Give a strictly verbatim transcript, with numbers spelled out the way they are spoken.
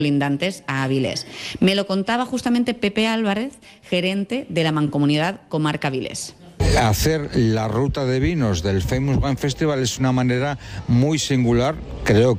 lindantes a Avilés. Me lo contaba justamente Pepe Álvarez, gerente de la Mancomunidad Comarca Avilés. Hacer la ruta de vinos del Famous Wine Festival es una manera muy singular, creo que